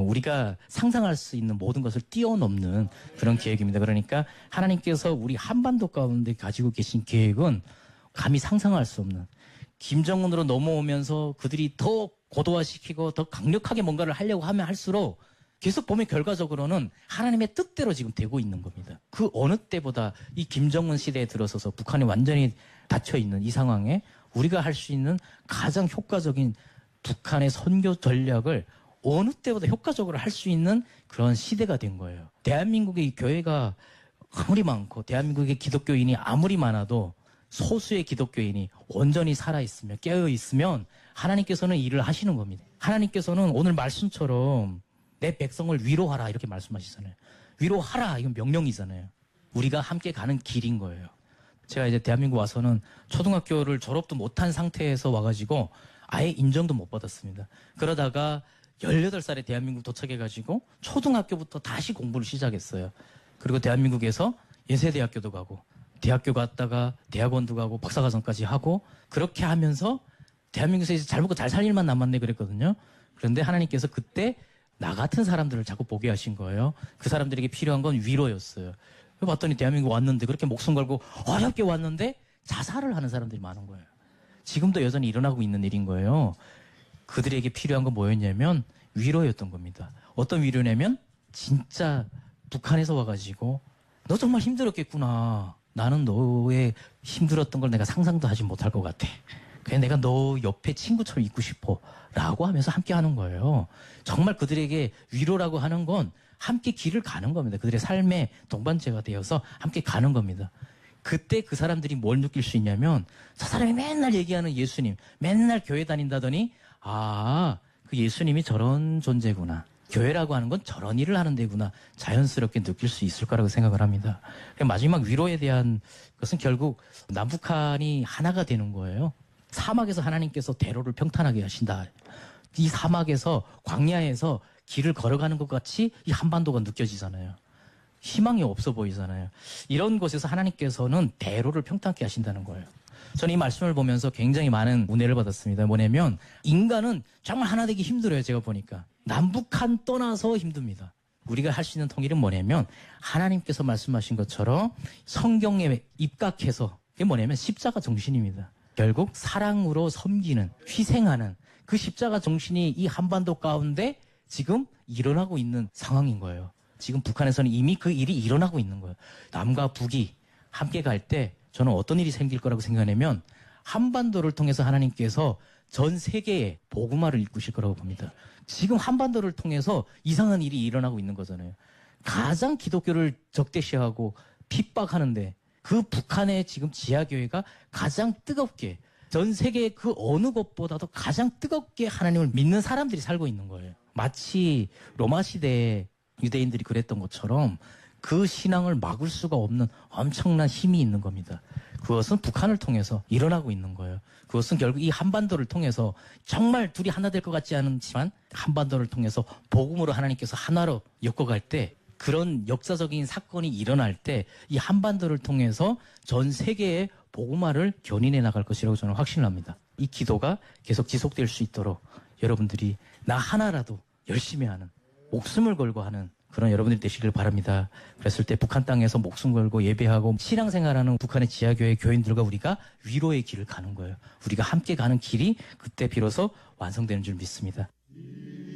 우리가 상상할 수 있는 모든 것을 뛰어넘는 그런 계획입니다. 그러니까 하나님께서 우리 한반도 가운데 가지고 계신 계획은 감히 상상할 수 없는, 김정은으로 넘어오면서 그들이 더 고도화시키고 더 강력하게 뭔가를 하려고 하면 할수록 계속 보면 결과적으로는 하나님의 뜻대로 지금 되고 있는 겁니다. 그 어느 때보다 이 김정은 시대에 들어서서 북한이 완전히 닫혀있는 이 상황에 우리가 할 수 있는 가장 효과적인 북한의 선교 전략을 어느 때보다 효과적으로 할 수 있는 그런 시대가 된 거예요. 대한민국의 교회가 아무리 많고 대한민국의 기독교인이 아무리 많아도 소수의 기독교인이 온전히 살아있으면, 깨어있으면 하나님께서는 일을 하시는 겁니다. 하나님께서는 오늘 말씀처럼 내 백성을 위로하라 이렇게 말씀하시잖아요. 위로하라 이건 명령이잖아요. 우리가 함께 가는 길인 거예요. 제가 이제 대한민국 와서는 초등학교를 졸업도 못한 상태에서 와가지고 아예 인정도 못 받았습니다. 그러다가 18살에 대한민국 도착해가지고 초등학교부터 다시 공부를 시작했어요. 그리고 대한민국에서 예세대학교도 가고 대학교 갔다가 대학원도 가고 박사과정까지 하고 그렇게 하면서 대한민국에서 이제 잘 먹고 잘 살 일만 남았네 그랬거든요. 그런데 하나님께서 그때 나 같은 사람들을 자꾸 보게 하신 거예요. 그 사람들에게 필요한 건 위로였어요. 봤더니 대한민국 왔는데 그렇게 목숨 걸고 어렵게 왔는데 자살을 하는 사람들이 많은 거예요. 지금도 여전히 일어나고 있는 일인 거예요. 그들에게 필요한 건 뭐였냐면 위로였던 겁니다. 어떤 위로냐면 진짜 북한에서 와가지고 너 정말 힘들었겠구나. 나는 너의 힘들었던 걸 내가 상상도 하지 못할 것 같아. 그냥 내가 너 옆에 친구처럼 있고 싶어 라고 하면서 함께 하는 거예요. 정말 그들에게 위로라고 하는 건 함께 길을 가는 겁니다. 그들의 삶의 동반자가 되어서 함께 가는 겁니다. 그때 그 사람들이 뭘 느낄 수 있냐면 저 사람이 맨날 얘기하는 예수님, 맨날 교회 다닌다더니 아, 그 예수님이 저런 존재구나. 교회라고 하는 건 저런 일을 하는 데구나. 자연스럽게 느낄 수 있을 거라고 생각을 합니다. 마지막 위로에 대한 것은 결국 남북한이 하나가 되는 거예요. 사막에서 하나님께서 대로를 평탄하게 하신다. 이 사막에서 광야에서 길을 걸어가는 것 같이 이 한반도가 느껴지잖아요. 희망이 없어 보이잖아요. 이런 곳에서 하나님께서는 대로를 평탄케 하신다는 거예요. 저는 이 말씀을 보면서 굉장히 많은 은혜를 받았습니다. 뭐냐면 인간은 정말 하나 되기 힘들어요. 제가 보니까. 남북한 떠나서 힘듭니다. 우리가 할 수 있는 통일은 뭐냐면 하나님께서 말씀하신 것처럼 성경에 입각해서 그게 뭐냐면 십자가 정신입니다. 결국 사랑으로 섬기는, 희생하는 그 십자가 정신이 이 한반도 가운데 지금 일어나고 있는 상황인 거예요. 지금 북한에서는 이미 그 일이 일어나고 있는 거예요. 남과 북이 함께 갈 때 저는 어떤 일이 생길 거라고 생각하냐면 한반도를 통해서 하나님께서 전 세계에 복음화를 일구실 거라고 봅니다. 지금 한반도를 통해서 이상한 일이 일어나고 있는 거잖아요. 가장 기독교를 적대시하고 핍박하는데 그 북한의 지금 지하교회가 가장 뜨겁게 전 세계 그 어느 곳보다도 가장 뜨겁게 하나님을 믿는 사람들이 살고 있는 거예요. 마치 로마 시대에 유대인들이 그랬던 것처럼 그 신앙을 막을 수가 없는 엄청난 힘이 있는 겁니다. 그것은 북한을 통해서 일어나고 있는 거예요. 그것은 결국 이 한반도를 통해서 정말 둘이 하나 될 것 같지 않지만 한반도를 통해서 복음으로 하나님께서 하나로 엮어갈 때 그런 역사적인 사건이 일어날 때 이 한반도를 통해서 전 세계의 복음화를 견인해 나갈 것이라고 저는 확신을 합니다. 이 기도가 계속 지속될 수 있도록 여러분들이 나 하나라도 열심히 하는, 목숨을 걸고 하는 그런 여러분들이 되시길 바랍니다. 그랬을 때 북한 땅에서 목숨 걸고 예배하고 신앙생활하는 북한의 지하교회 교인들과 우리가 위로의 길을 가는 거예요. 우리가 함께 가는 길이 그때 비로소 완성되는 줄 믿습니다.